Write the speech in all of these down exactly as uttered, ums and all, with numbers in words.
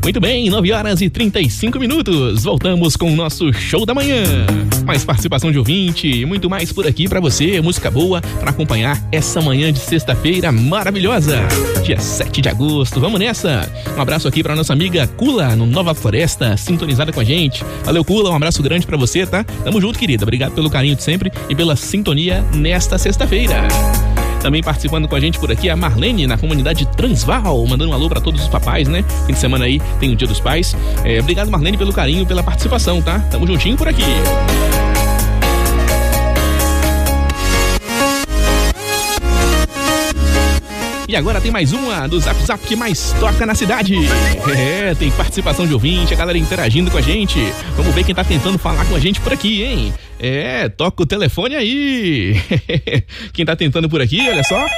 Muito bem, nove horas e trinta e cinco minutos. Voltamos com o nosso show da manhã. Mais participação de ouvinte, muito mais por aqui pra você, música boa pra acompanhar essa manhã de sexta-feira maravilhosa. Dia sete de agosto, vamos nessa. Um abraço aqui pra nossa amiga Cula, no Nova Floresta, sintonizada com a gente. Valeu, Cula, um abraço grande pra você, tá? Tamo junto, querida. Obrigado pelo carinho de sempre e pela sintonia nesta sexta-feira. Também participando com a gente por aqui a Marlene, na comunidade Transval, mandando um alô pra todos os papais, né? Fim de semana aí tem o Dia dos Pais. É, obrigado, Marlene, pelo carinho, pela participação, tá? Tamo juntinho por aqui. E agora tem mais uma do Zap Zap que mais toca na cidade. É, tem participação de ouvinte, a galera interagindo com a gente. Vamos ver quem tá tentando falar com a gente por aqui, hein? É, toca o telefone aí. Quem tá tentando por aqui, olha só.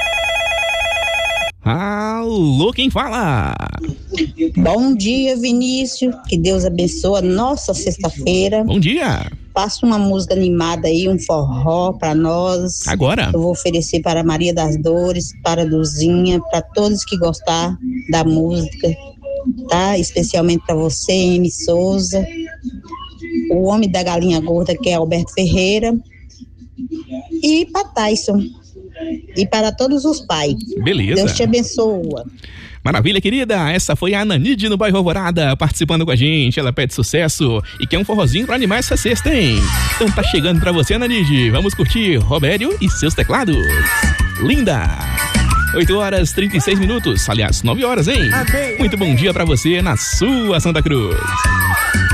Alô, quem fala? Bom dia, Vinícius. Que Deus abençoe a nossa sexta-feira. Bom dia. Passa uma música animada aí, um forró pra nós. Agora. Eu vou oferecer para Maria das Dores, para Duzinha, para todos que gostar da música, tá? Especialmente para você, M. Souza, o homem da galinha gorda, que é Alberto Ferreira, e para Tyson, e para todos os pais. Beleza. Deus te abençoa. Maravilha, querida. Essa foi a Ananide no bairro Alvorada, participando com a gente. Ela pede sucesso e quer um forrozinho pra animar essa sexta, hein? Então tá chegando pra você, Ananide. Vamos curtir Robério e seus teclados. Linda! oito horas e trinta e seis minutos. Aliás, nove horas, hein? Muito bom dia pra você na sua Santa Cruz.